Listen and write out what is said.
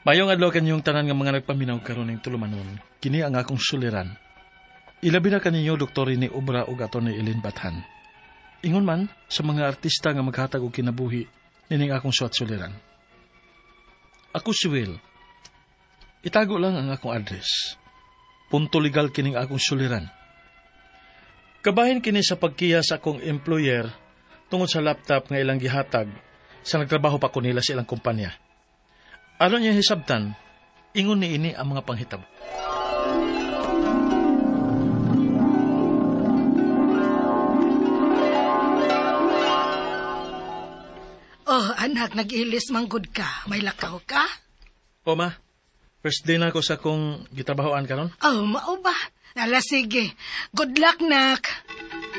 Mayong adlaw kanyong tanan nga mga nagpaminaw karon ning tulumanon. Kini ang akong suliran. Ilabi na kaninyo Dr. ni Obra ug aton ni Elin Bathan. Ingon man sa mga artista nga maghatag og kinabuhi nining akong suwat suliran. Ako si Will. Itago lang ang akong address. Punto legal kining akong suliran. Kabahin kini sa pagkiya sa akong employer tungod sa laptop nga ilang gihatag sa nagtrabaho pa ko nila sa ilang kumpanya. Aron niya hisabtan, ingon ni ini ang mga panghitabo. Oh, anak, nag-ilis manggod ka. May lakaw ka? O ma, first day na ako sa akong gitrabahoan karon. Oh, mao ba? Ala, sige. Good luck, nak.